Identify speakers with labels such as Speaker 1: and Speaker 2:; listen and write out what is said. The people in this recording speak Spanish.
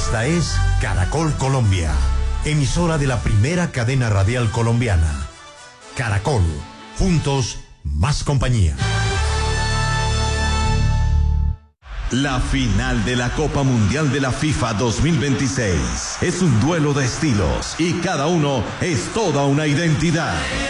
Speaker 1: Esta es Caracol Colombia, emisora de la primera cadena radial colombiana. Caracol, juntos, más compañía.
Speaker 2: La final de la Copa Mundial de la FIFA 2026 es un duelo de estilos y cada uno es toda una identidad.